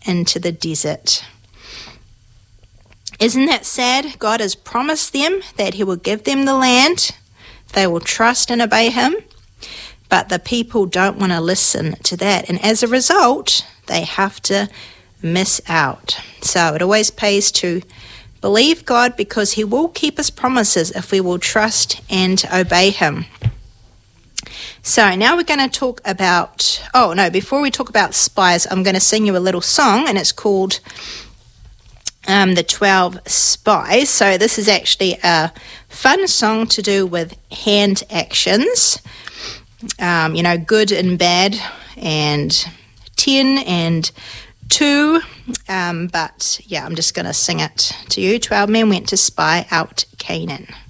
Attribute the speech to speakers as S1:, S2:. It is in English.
S1: into the desert. Isn't that sad? God has promised them that he will give them the land. They will trust and obey him. But the people don't want to listen to that. And as a result, they have to miss out. So it always pays to believe God, because he will keep his promises if we will trust and obey him. So now we're going to talk about, before we talk about spies, I'm going to sing you a little song, and it's called The 12 Spies. So this is actually a fun song to do with hand actions, good and bad, and 10 and 2, I'm just going to sing it to you. 12 men went to spy out Canaan.